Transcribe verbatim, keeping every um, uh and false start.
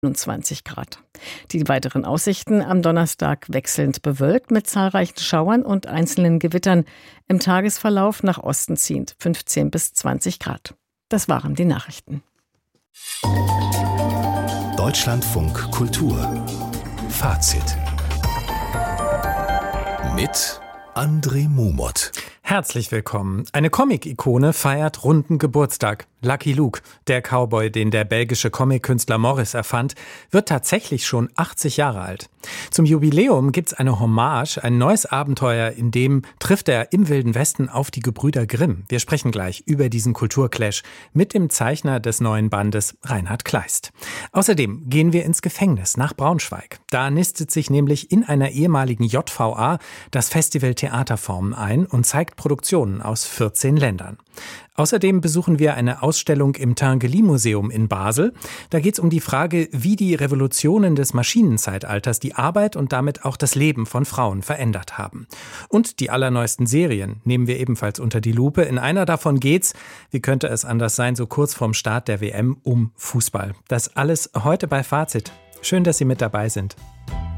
einundzwanzig Grad. Die weiteren Aussichten: am Donnerstag wechselnd bewölkt mit zahlreichen Schauern und einzelnen Gewittern. Im Tagesverlauf nach Osten ziehend fünfzehn bis zwanzig Grad. Das waren die Nachrichten. Deutschlandfunk Kultur. Fazit. Mit André Mumot. Herzlich willkommen. Eine Comic-Ikone feiert runden Geburtstag. Lucky Luke, der Cowboy, den der belgische Comic-Künstler Morris erfand, wird tatsächlich schon achtzig Jahre alt. Zum Jubiläum gibt's eine Hommage, ein neues Abenteuer, in dem trifft er im Wilden Westen auf die Gebrüder Grimm. Wir sprechen gleich über diesen Kulturclash mit dem Zeichner des neuen Bandes, Reinhard Kleist. Außerdem gehen wir ins Gefängnis nach Braunschweig. Da nistet sich nämlich in einer ehemaligen J V A das Festival Theaterformen ein und zeigt Produktionen aus vierzehn Ländern. Außerdem besuchen wir eine Ausstellung im Tinguely-Museum in Basel. Da geht es um die Frage, wie die Revolutionen des Maschinenzeitalters die Arbeit und damit auch das Leben von Frauen verändert haben. Und die allerneuesten Serien nehmen wir ebenfalls unter die Lupe. In einer davon geht's, wie könnte es anders sein, so kurz vorm Start der W M, um Fußball. Das alles heute bei Fazit. Schön, dass Sie mit dabei sind.